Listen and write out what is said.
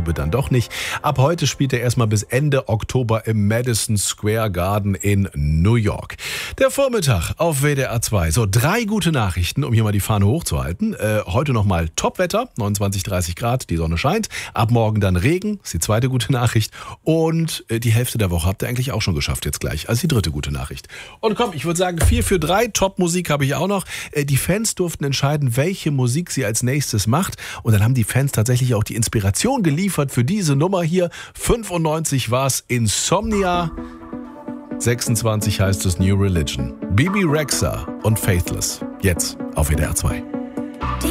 Liebe dann doch nicht. Ab heute spielt er erstmal bis Ende Oktober im Madison Square Garden in New York. Der Vormittag auf WDR 2. So, 3 gute Nachrichten, um hier mal die Fahne hochzuhalten. Heute nochmal Topwetter, 29, 30 Grad, die Sonne scheint. Ab morgen dann Regen, ist die zweite gute Nachricht. Und die Hälfte der Woche habt ihr eigentlich auch schon geschafft jetzt gleich. Also die dritte gute Nachricht. Und komm, ich würde sagen 4 für 3. Top-Musik habe ich auch noch. Die Fans durften entscheiden, welche Musik sie als nächstes macht. Und dann haben die Fans tatsächlich auch die Inspiration geliefert für diese Nummer hier. 95 war es Insomnia. 26 heißt es New Religion. Bibi Rexha und Faithless. Jetzt auf WDR 2.